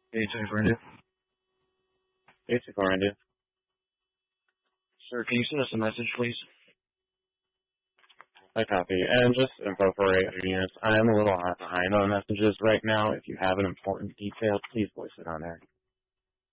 for India. 864 India. Sir, can you send us a message, please? I copy. And just info for 800 units. I am a little behind on messages right now. If you have an important detail, please voice it on there.